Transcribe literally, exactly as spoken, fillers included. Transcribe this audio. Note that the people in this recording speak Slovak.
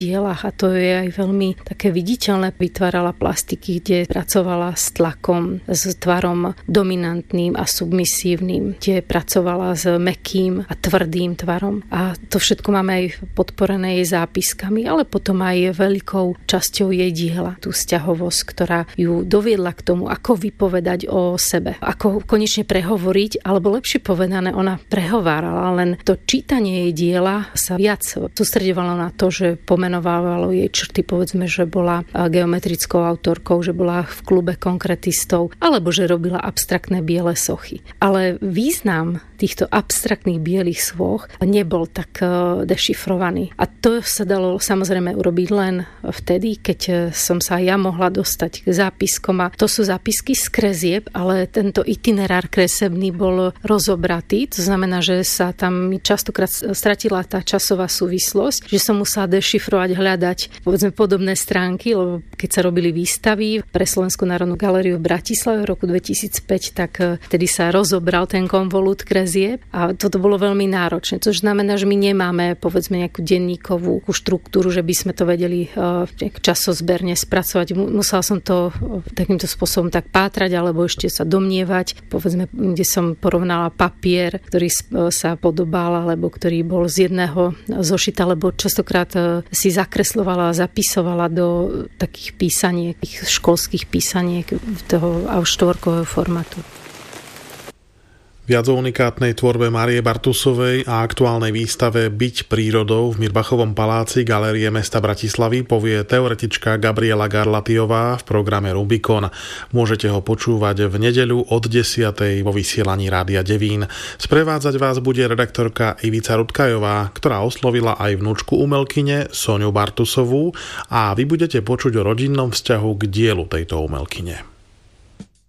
dielach a to je aj veľmi také viditeľné. Vytvárala plastiky, kde pracovala s tlakom, s tvarom dominantným a submisívnym, kde pracovala s mäkkým a tvrdým tvarom. A to všetko máme aj podporené jej zápiskami, ale potom aj veľkou časťou jej diela. Tú sťahovosť, ktorá ju doviedla k tomu, ako vypovedať o sebe. Ako konečne prehovoriť, alebo lepšie povedané, ona prehovárala, len to čítanie jej diela sa viac sústredovalo na to, že pomenovávalo jej črty, povedzme, že bola geometrickou autorkou, že bola v klube konkretistov, alebo že robila abstraktné biele sochy. Ale význam týchto abstraktných bielých sôch nebol tak dešifrovaný. A to sa dalo samozrejme urobiť len vtedy, keď som sa ja mohla dostať k zápiskom. A to sú zápisky z kresieb, ale tento itinerár kresebný bol rozobratý. To znamená, že sa tam častokrát stratila tá časová súvislosť, že som musela dešifrovať, hľadať povedzme podobné stránky, lebo keď sa robili výstavy pre Slovenskú národnú galériu v Bratislave v roku dvetisícpäť, tak vtedy sa rozobral ten konvolút kresieb a toto bolo veľmi náročné. To znamená, že my nemáme povedzme nejakú denníkovú štruktúru, že by sme to vedeli časozberne spracovať. Musela som to takýmto spôsobom tak pátrať, alebo ešte sa domnievať, povedzme, kde som porovnala papier, ktorý sa podobal, alebo ktorý bol z jedného zošita, lebo častokrát si zakreslovala a zapisovala do takých písaniek, školských písaniek toho štvorkového formátu. Viac o unikátnej tvorbe Márie Bartusovej a aktuálnej výstave Byť prírodou v Mirbachovom paláci Galérie mesta Bratislavy povie teoretička Gabriela Garlatiová v programe Rubikon. Môžete ho počúvať v nedeľu od desiatej vo vysielaní Rádia Devín. Sprevádzať vás bude redaktorka Ivica Rutkajová, ktorá oslovila aj vnúčku umelkyne Soňu Bartusovú a vy budete počuť o rodinnom vzťahu k dielu tejto umelkyne.